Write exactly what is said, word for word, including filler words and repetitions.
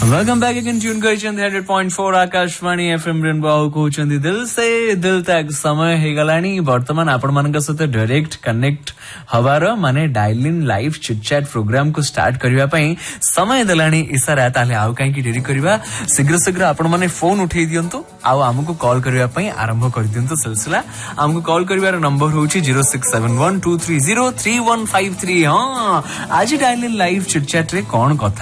welcome back again tune କରିଛନ୍ତି hundred point four Akashvani FM rainbow आउ कहउଛନ୍ତି दिल से दिल तक समय हे गलानी वर्तमान आपण मानक सहित डायरेक्ट कनेक्ट हवार माने dial in live chit chat programme को स्टार्ट करबा पई समय देलानी इशारा ताले आउ काई की डेरी करबा शीघ्र शीघ्र आपण माने फोन उठै दियंतु आउ हमको कॉल करबा पई आरंभ कर दियंतु सिलसिला हमको कॉल करबार नंबर होची zero six seven one two three zero three one five three हां आज dial in live chit chat रे कोन कथा